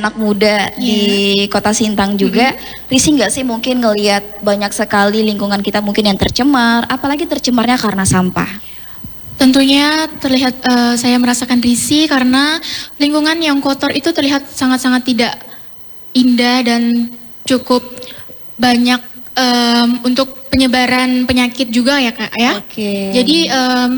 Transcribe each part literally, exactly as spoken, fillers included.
anak muda yeah. di Kota Sintang juga, mm-hmm. risih nggak sih mungkin ngelihat banyak sekali lingkungan kita mungkin yang tercemar, apalagi tercemarnya karena sampah? Tentunya terlihat uh, saya merasakan risih karena lingkungan yang kotor itu terlihat sangat-sangat tidak indah dan cukup banyak um, untuk penyebaran penyakit juga ya Kak ya. Okay. Jadi um,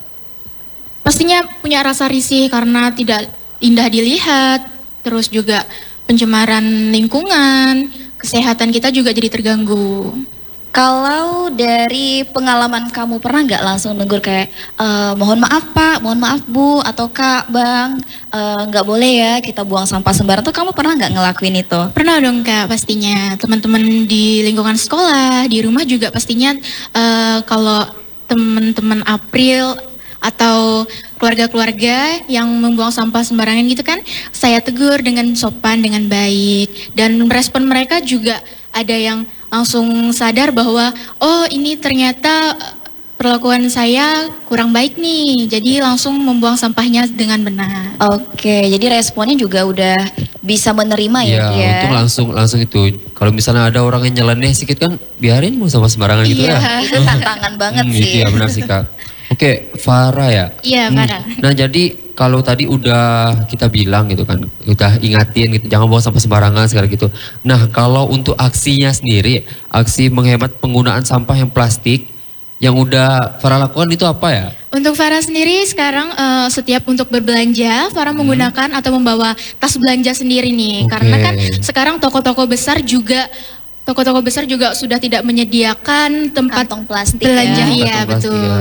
pastinya punya rasa risih karena tidak indah dilihat, terus juga pencemaran lingkungan, kesehatan kita juga jadi terganggu. Kalau dari pengalaman kamu pernah nggak langsung negur kayak e, mohon maaf Pak, mohon maaf Bu, atau Kak, Bang, nggak e, boleh ya kita buang sampah sembarangan, tuh kamu pernah nggak ngelakuin itu? Pernah dong Kak, pastinya. Teman-teman di lingkungan sekolah, di rumah juga pastinya e, kalau teman-teman April atau keluarga-keluarga yang membuang sampah sembarangan gitu kan, saya tegur dengan sopan, dengan baik, dan respon mereka juga ada yang langsung sadar bahwa oh ini ternyata perlakuan saya kurang baik nih, jadi langsung membuang sampahnya dengan benar. Oke, jadi responnya juga udah bisa menerima ya, ya dia. Untuk langsung langsung itu. Kalau misalnya ada orang yang nyeleneh sedikit kan, biarin mau sampah sembarangan gitu iya, ya. Itu tantangan banget hmm, sih. Iya benar sih Kak. Oke, Farah ya. Iya Farah. Hmm. Nah jadi kalau tadi udah kita bilang gitu kan, udah ingatin gitu, jangan buang sampah sembarangan segala gitu. Nah kalau untuk aksinya sendiri, aksi menghemat penggunaan sampah yang plastik yang udah Farah lakukan itu apa ya? Untuk Farah sendiri sekarang uh, setiap untuk berbelanja, Farah hmm. menggunakan atau membawa tas belanja sendiri nih. Okay. Karena kan sekarang toko-toko besar juga Toko-toko besar juga sudah tidak menyediakan tempat kantong plastik belanja, ya, ya betul. Ya.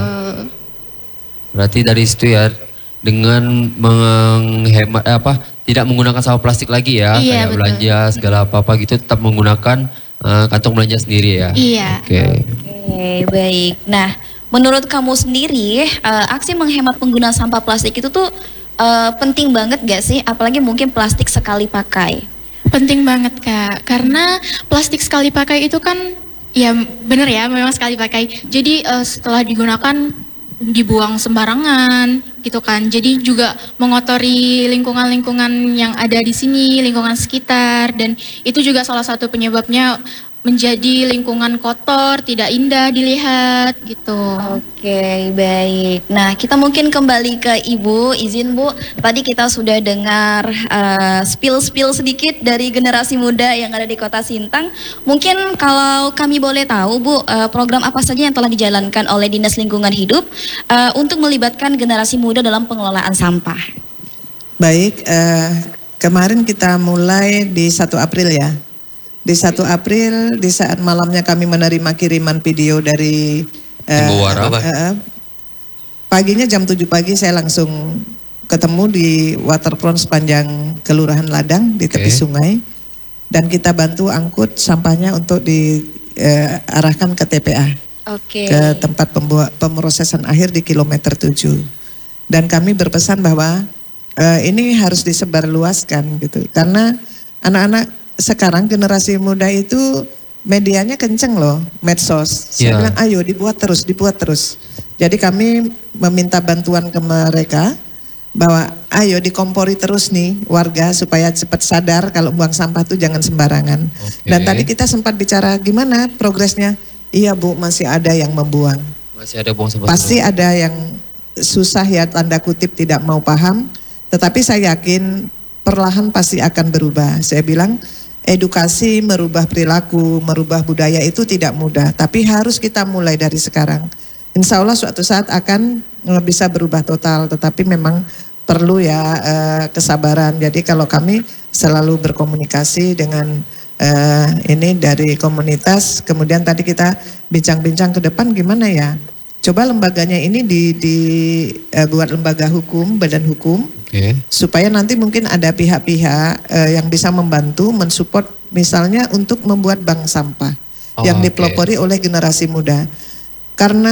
Berarti dari situ ya, dengan menghemat eh, apa, tidak menggunakan sampah plastik lagi ya, iya, kayak betul. belanja segala apa-apa gitu, tetap menggunakan uh, kantong belanja sendiri ya. Iya. Oke. Okay. Oke, okay, baik. Nah, menurut kamu sendiri, uh, aksi menghemat penggunaan sampah plastik itu tuh uh, penting banget gak sih? Apalagi mungkin plastik sekali pakai. Penting banget Kak, karena plastik sekali pakai itu kan ya bener ya memang sekali pakai. Jadi uh, setelah digunakan dibuang sembarangan gitu kan. Jadi juga mengotori lingkungan-lingkungan yang ada di sini, lingkungan sekitar, dan itu juga salah satu penyebabnya menjadi lingkungan kotor, tidak indah dilihat gitu. Oke, baik. Nah, kita mungkin kembali ke Ibu, izin Bu. Tadi kita sudah dengar uh, spill-spill sedikit dari generasi muda yang ada di Kota Sintang. Mungkin kalau kami boleh tahu Bu, uh, program apa saja yang telah dijalankan oleh Dinas Lingkungan Hidup uh, untuk melibatkan generasi muda dalam pengelolaan sampah? Baik, uh, kemarin kita mulai di satu April ya. Di satu April, di saat malamnya kami menerima kiriman video dari uh, uh, uh, paginya jam tujuh pagi saya langsung ketemu di waterfront sepanjang Kelurahan Ladang di tepi okay. sungai, dan kita bantu angkut sampahnya untuk diarahkan uh, ke T P A, okay. ke tempat pembuat pemrosesan akhir di kilometer tujuh. Dan kami berpesan bahwa uh, ini harus disebarluaskan gitu, karena anak-anak sekarang generasi muda itu medianya kenceng loh, medsos. Saya yeah. bilang ayo dibuat terus, dibuat terus. Jadi kami meminta bantuan ke mereka bahwa ayo dikompori terus nih warga supaya cepat sadar kalau buang sampah tuh jangan sembarangan. Okay. Dan tadi kita sempat bicara gimana progresnya. Iya Bu, masih ada yang membuang. Masih ada buang sampah. Pasti ada yang susah ya, tanda kutip tidak mau paham. Tetapi saya yakin perlahan pasti akan berubah. Saya bilang edukasi, merubah perilaku, merubah budaya itu tidak mudah, tapi harus kita mulai dari sekarang. Insya Allah suatu saat akan bisa berubah total, tetapi memang perlu ya eh, kesabaran. Jadi kalau kami selalu berkomunikasi dengan eh, ini dari komunitas, kemudian tadi kita bincang-bincang ke depan gimana ya. Coba lembaganya ini di, di uh, buat lembaga hukum, badan hukum, okay. supaya nanti mungkin ada pihak-pihak uh, yang bisa membantu, mensupport misalnya untuk membuat bank sampah oh, yang dipelopori okay. oleh generasi muda. Karena